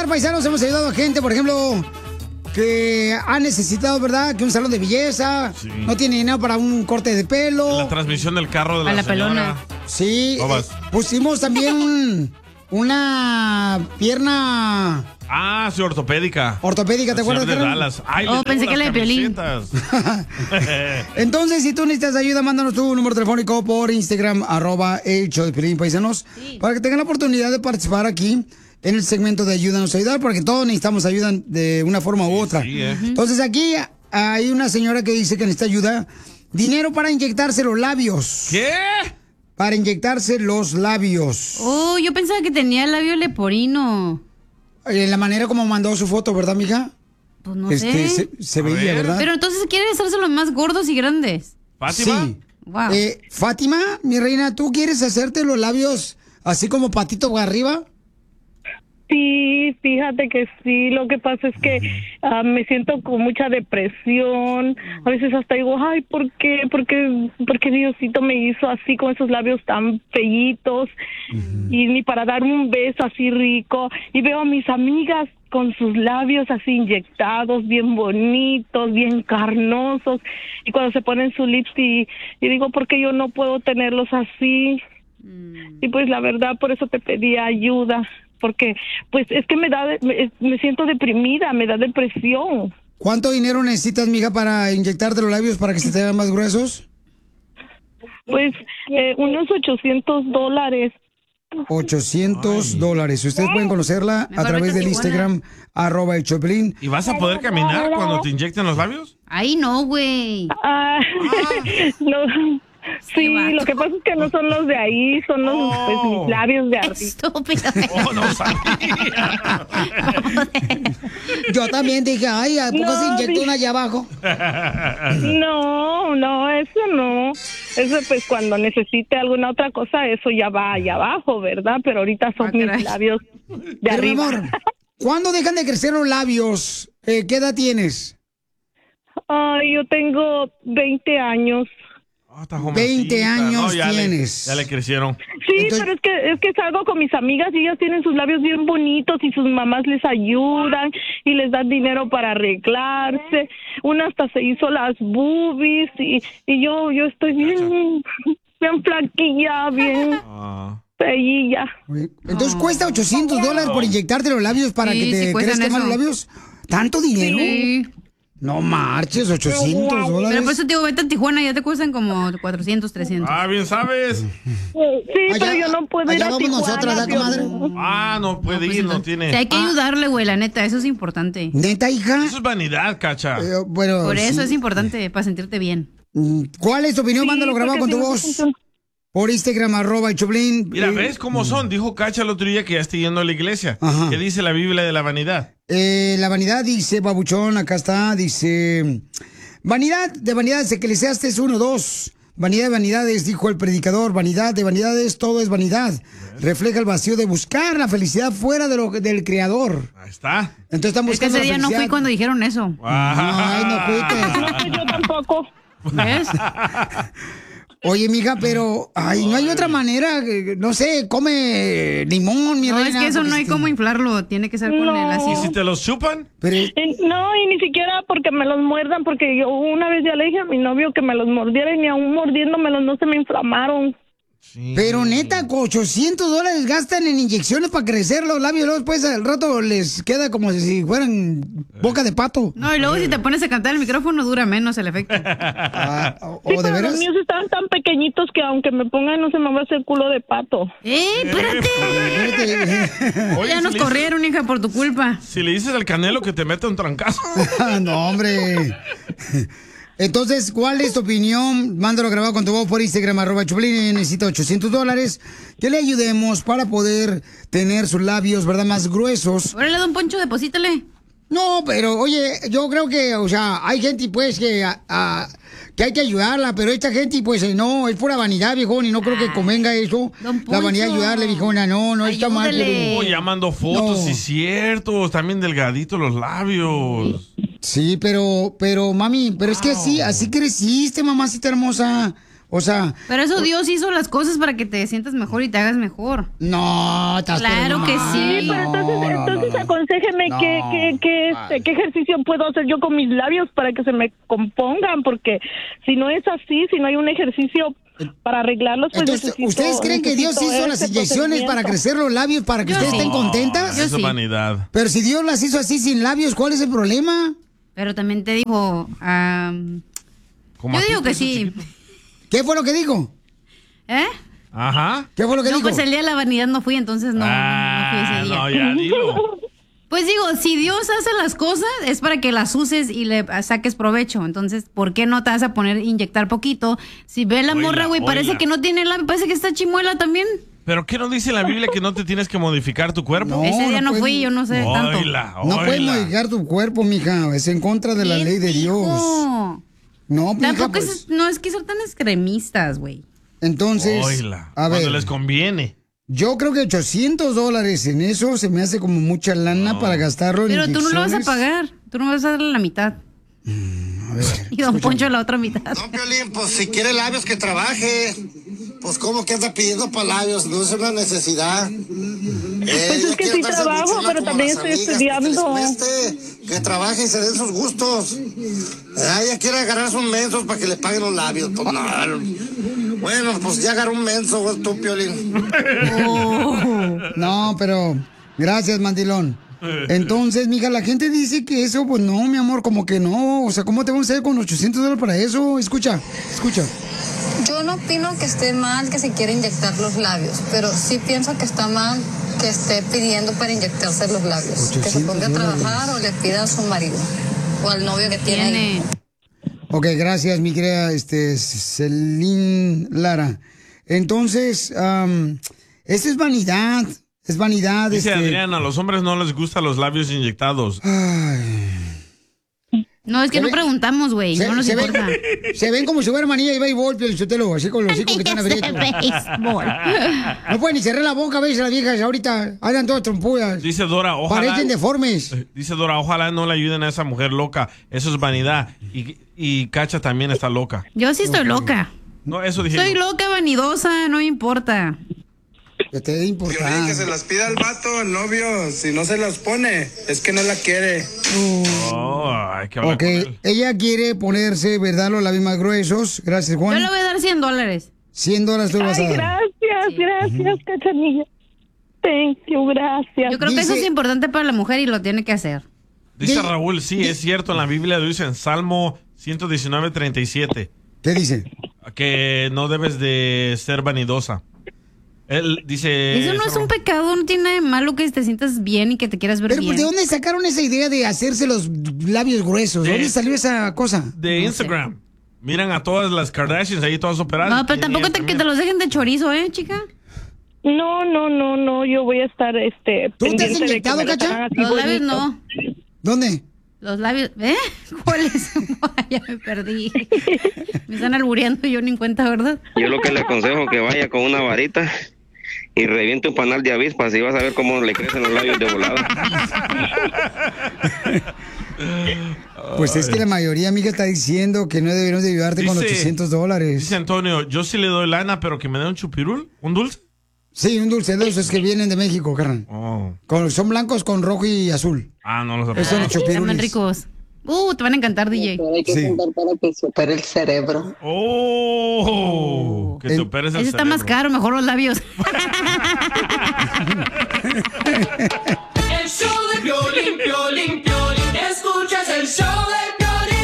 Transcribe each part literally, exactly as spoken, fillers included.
paisanos, hemos ayudado a gente, por ejemplo, que ha necesitado, ¿verdad? Que un salón de belleza, sí. No tiene dinero para un corte de pelo. La transmisión del carro de la, a la señora. pelona. Sí, eh, pusimos también un, una pierna... Ah, sí, ortopédica. Ortopédica, ¿te acuerdas? De Dallas. Ay, oh, pensé que la de Piolín. Entonces, si tú necesitas ayuda, mándanos tu número telefónico por Instagram, arroba el show de Piolín, paisanos, sí. Para que tengan la oportunidad de participar aquí en el segmento de Ayúdanos a Ayudar, porque todos necesitamos ayuda de una forma u otra. Sí, sí, eh. Entonces, aquí hay una señora que dice que necesita ayuda. Dinero para inyectarse los labios. ¿Qué? Para inyectarse los labios. Oh, yo pensaba que tenía el labio leporino. En la manera como mandó su foto, ¿verdad, mija? Pues no este, sé. Se, se veía, ¿verdad? Pero entonces quiere hacérselos más gordos y grandes. ¿Fátima? Sí. Wow. Eh, Fátima, mi reina, ¿tú quieres hacerte los labios así como patito para arriba? Sí, fíjate que sí, lo que pasa es que uh, me siento con mucha depresión, a veces hasta digo, ay, ¿por qué? ¿Por qué, por qué Diosito me hizo así con esos labios tan fellitos? Uh-huh. Y ni para dar un beso así rico, y veo a mis amigas con sus labios así inyectados, bien bonitos, bien carnosos, y cuando se ponen su lips y, y digo, ¿por qué yo no puedo tenerlos así? Uh-huh. Y pues la verdad, por eso te pedí ayuda. Porque, pues, es que me da, me, me siento deprimida, me da depresión. ¿Cuánto dinero necesitas, mija, para inyectarte los labios para que se te vean más gruesos? Pues, eh, unos ochocientos dólares. ochocientos dólares. Ustedes pueden conocerla a través del Instagram, arroba el Choplin. ¿Y vas a poder caminar cuando te inyecten los labios? Ay, no, güey. Ah, no. Sí, lo que pasa es que no son los de ahí, son los oh. pues, mis labios de arriba. Estúpido. Oh, no sabía. Yo también dije, ay, ¿a poco no, se inyecta una allá abajo? No, no, eso no. Eso pues cuando necesite alguna otra cosa, eso ya va allá abajo, ¿verdad? Pero ahorita son ah, mis caray. labios de Pero, arriba. Amor, ¿cuándo dejan de crecer los labios? Eh, ¿Qué edad tienes? Ay, yo tengo veinte años. Oh, veinte años no, ya tienes. Le, ya le crecieron. Sí, Entonces, pero es que es que salgo con mis amigas y ellas tienen sus labios bien bonitos y sus mamás les ayudan y les dan dinero para arreglarse. Una hasta se hizo las boobies y, y yo yo estoy bien, bien flaquilla, bien uh. feilla. Entonces oh. cuesta ochocientos dólares por inyectarte los labios para sí, que te sí crezcan más los labios. ¿Tanto dinero? Sí. No marches, ochocientos dólares. Pero por eso te digo, vete a Tijuana, ya te cuestan como cuatrocientos, trescientos. Ah, bien sabes. Sí, allá, pero yo no puedo ir a vamos Tijuana. Nosotros, ¿da, comadre? Ah, no puede no, pues ir, no tiene. Sí, hay que ah. ayudarle, güey, la neta, eso es importante. ¿Neta, hija? Eso es vanidad, cacha. Eh, bueno, por eso sí. es importante, para sentirte bien. ¿Cuál es tu opinión? Sí, Mándalo grabado con tu si voz. No por Instagram, arroba el Choplin. Mira, ¿ves cómo son? Dijo Cacha el otro día que ya está yendo a la iglesia. Ajá. ¿Qué dice la Biblia de la vanidad? Eh, la vanidad dice, babuchón, acá está, dice... Vanidad de vanidades, Eclesiastes uno dos. Vanidad de vanidades, dijo el predicador. Vanidad de vanidades, todo es vanidad. Refleja el vacío de buscar la felicidad fuera de lo, del Creador. Ahí está. Entonces están buscando es que ese día la no fui cuando dijeron eso. Ay, no fuiste. No, pues yo tampoco. ¿Ves? Oye, mija, pero ay, no hay otra manera, no sé, come limón, mi no, reina. No, es que eso no hay este... cómo inflarlo, tiene que ser con no. el ácido. ¿Y si te los chupan? Pero... No, y ni siquiera porque me los muerdan, porque yo una vez ya le dije a mi novio que me los mordiera y ni aún mordiéndomelos no se me inflamaron. Sí. Pero neta, ochocientos dólares gastan en inyecciones para crecer los labios, luego después al rato les queda como si fueran boca de pato. No, y luego si te pones a cantar el micrófono dura menos el efecto. Ah, ¿o, sí, o de veras? Los míos están tan pequeñitos que aunque me pongan no se me va a hacer culo de pato. ¡Eh, espérate! Oye, ya si nos corrieron, dices, hija, por tu culpa. Si le dices al Canelo que te mete un trancazo. No, hombre. Entonces, ¿cuál es tu opinión? Mándalo grabado con tu voz por Instagram, arroba Choplin. Necesita ochocientos dólares. Que le ayudemos para poder tener sus labios, ¿verdad? Más gruesos. Órale, don Poncho, deposítale. No, pero, oye, yo creo que, o sea, hay gente, pues, que, a, a, que hay que ayudarla, pero esta gente, pues, no, es pura vanidad, viejón, y no creo que convenga eso. La vanidad de ayudarle, viejona, no, no está mal. Pero... Oh, ya mando fotos, no. Sí, cierto, también delgaditos los labios. Sí, pero, pero, mami, pero wow. Es que así, así creciste, mamacita hermosa. O sea... Pero eso Dios hizo las cosas para que te sientas mejor y te hagas mejor. No, estás Claro que sí. Sí, pero entonces, no, entonces no, no. aconséjeme No. qué, qué, qué, este, qué ejercicio puedo hacer yo con mis labios para que se me compongan, porque si no es así, si no hay un ejercicio para arreglarlos, pues Entonces, necesito, ¿ustedes creen que Dios necesito hizo las ese inyecciones para procedimiento. crecer los labios para que Yo ustedes sí. estén contentas? Yo Eso sí. es vanidad. Pero si Dios las hizo así sin labios, ¿cuál es el problema? Pero también te dijo... am, Como yo a ti, digo que pues, sí. chiquito. ¿Qué fue lo que dijo? ¿Eh? Ajá. ¿Qué fue lo que No, dijo? pues el día de la vanidad no fui, entonces no, ah, no fui ese día. no, ya dilo. Pues digo, si Dios hace las cosas es para que las uses y le saques provecho. Entonces, ¿por qué no te vas a poner a inyectar poquito? Si ve la Oila, morra, güey, parece oila. que no tiene la, parece que está chimuela también. ¿Pero qué no dice la Biblia que no te tienes que modificar tu cuerpo? No, Ese día no, puedes- fui, yo no sé tanto. Oila, No puedes oila. modificar tu cuerpo, mija. Es en contra de la ¿Quién ley de dijo? Dios. No, mija, Tampoco pues, es, no es que ser tan extremistas, güey. entonces, Oila, a cuando ver, les conviene. yo creo que ochocientos dólares en eso se me hace como mucha lana para gastarlo en Pero tú no lo vas a inyecciones. pagar. Tú no vas a darle la mitad. A ver, Y don Poncho la otra mitad. No, Piolín, pues si quiere labios que trabaje. Pues como que anda pidiendo para labios, no es una necesidad. Pues es que sí trabajo, pero también estoy estudiando. Que, que trabaje y se den sus gustos. Ah, ella quiere agarrar sus mensos para que le paguen los labios. Pues no. Bueno, pues ya agarró un menso, güey, tú, Piolín. no, pero gracias, mandilón. Entonces, mija, la gente dice que eso, pues no, mi amor, como que no. O sea, ¿cómo te vamos a hacer con ochocientos dólares para eso? Escucha, escucha. Yo no opino que esté mal que se quiera inyectar los labios, pero sí pienso que está mal que esté pidiendo para inyectarse los labios. Que se ponga a trabajar o le pida a su marido o al novio que tiene. Tiene. Ok, gracias, mi querida este, Celine Lara. Entonces, um, esto es vanidad. Es vanidad. Dice este... Adriana, a los hombres no les gustan los labios inyectados. Ay. No, es que Se no ve- preguntamos, güey. Se, No nos se importa. ven, se ven como si fuera manilla y béisbol, Piolichotelo, así con los hijos que están abiertos. Béisbol. No pueden ni cerrar la boca a veces las viejas ahorita. Andan todas trompudas. Dice Dora, ojalá. Parecen deformes. Dice Dora, ojalá no le ayuden a esa mujer loca. Eso es vanidad. Y, y Cacha también está loca. Yo sí estoy loca. No, eso dije. Soy yo. loca, vanidosa, no me importa. Que te dé Piolín, importancia. que se las pida al vato, el novio. Si no se las pone, es que no la quiere. Oh, hay que hablar Ok, con él. ella quiere ponerse, ¿verdad? Los labios más gruesos. Gracias, Yo Juan. le voy a dar cien dólares. cien dólares tú le vas a Ay, dar. gracias, gracias, Cachanilla. Thank you, gracias. Yo creo que Dice- eso es importante para la mujer y lo tiene que hacer. Dice Di- Raúl, sí, es cierto. En la Biblia dice en Salmo ciento diecinueve, treinta y siete ¿Qué dice? que no debes de ser vanidosa. Él dice... Eso no es un pecado, no tiene nada de malo que te sientas bien y que te quieras ver Pero, bien. ¿de dónde sacaron esa idea de hacerse los labios gruesos? ¿De De- dónde salió esa cosa? De Instagram. Miran a todas las Kardashians ahí todas operadas. No, pero Y tampoco ellas te, que también. te los dejen de chorizo, ¿eh, chica? No, no, no, no, yo voy a estar, este, ¿Tú te has pendiente de que inyectado, me las Cacha? hagan así Los labios bonito. no. ¿Dónde? Los labios, ¿eh? ¿Cuáles? Ya me perdí. Me están albureando y yo ni en cuenta, ¿verdad? Yo lo que le aconsejo que vaya con una varita y reviente un panal de avispas y vas a ver cómo le crecen los labios de volada. Pues es que la mayoría, amiga, está diciendo que no deberíamos de ayudarte con Dice- ochocientos dólares. Dice Antonio, yo sí le doy lana, pero que me dé un chupirul, un dulce. Sí, un dulce de esos que vienen de México, carnal. Oh. Con- son blancos con rojo y azul. Ah, no los Esos son los Están chupirules. ricos. Uh, te van a encantar, D J. Hay que Sí. juntar para que se opere el cerebro. Oh, que te El- operes el Ese está más cerebro. caro, mejor los labios. El show de Piolín, Piolín, Piolín. Escuchas el show de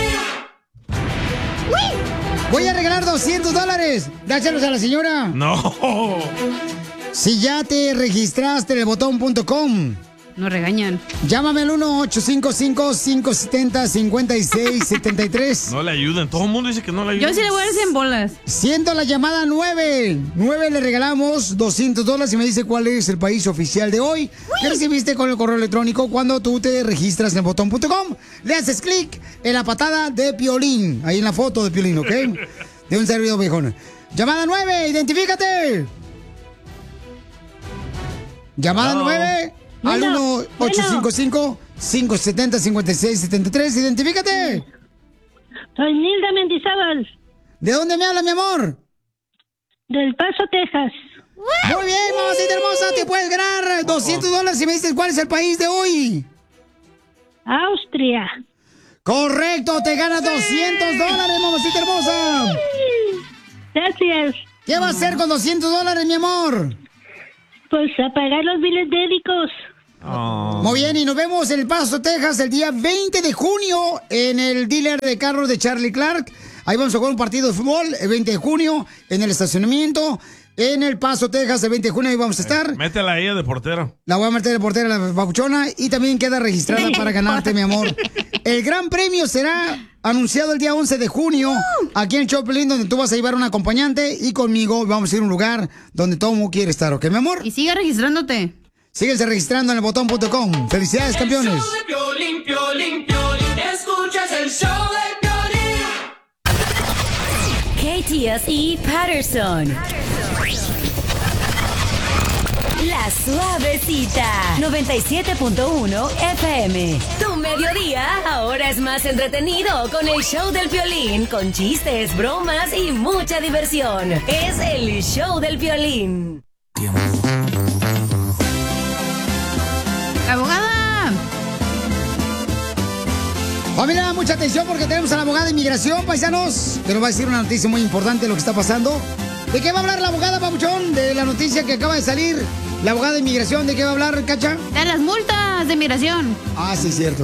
Piolín. Voy a regalar doscientos dólares. Dáselos a la señora. No. Si ya te registraste en el botón punto com, Nos regañan. llámame al uno ocho cinco cinco, cinco siete cero, cinco seis siete tres. No le ayuden. Todo el mundo dice que no le ayuden. Yo sí le voy a dar cien bolas. Siendo la llamada nueve. nueve le regalamos doscientos dólares y me dice cuál es el país oficial de hoy. ¿Qué recibiste con el correo electrónico cuando tú te registras en el botón punto com? Le haces clic en la patada de Piolín. Ahí en la foto de Piolín, ¿ok? De un servidor viejón. Llamada nueve, identifícate. Llamada Hello. nueve al Bueno, uno ocho cinco cinco, cinco siete cero, cinco seis siete tres. Identifícate. Soy Nilda Mendizábal. ¿De dónde me habla, mi amor? Del Paso, Texas. Muy bien, mamacita hermosa, te puedes ganar doscientos dólares si me dices cuál es el país de hoy. Austria. Correcto, te ganas doscientos dólares, mamacita hermosa. Gracias. ¿Qué va a hacer con doscientos dólares, mi amor? Pues a pagar los biles médicos. Oh. Muy bien, y nos vemos en El Paso, Texas, el día veinte de junio en el dealer de carros de Charlie Clark. Ahí vamos a jugar un partido de fútbol el veinte de junio en el estacionamiento. En El Paso, Texas, el veinte de junio ahí vamos a estar. Métela a ella de portero. La voy a meter de portera, la babuchona, y también queda registrada para ganarte, mi amor. El gran premio será anunciado el día once de junio aquí en Choplin, donde tú vas a llevar un acompañante y conmigo vamos a ir a un lugar donde todo el mundo quiere estar, ¿ok, mi amor? Y sigue registrándote. Síguese registrando en el botón punto com. ¡Felicidades, campeones! El show de Piolín, Piolín, Piolín. Escuchas el show de Piolín. K T S E Patterson. La Suavecita, noventa y siete punto uno F M. Tu mediodía ahora es más entretenido con el show del Piolín, con chistes, bromas y mucha diversión. Es el show del Piolín. ¡Abogada! Familia, mucha atención porque tenemos a la abogada de inmigración, paisanos, que nos va a decir una noticia muy importante de lo que está pasando. ¿De qué va a hablar la abogada, papuchón? De la noticia que acaba de salir. La abogada de inmigración, ¿de qué va a hablar, Cacha? De las multas de inmigración. Ah, sí, cierto.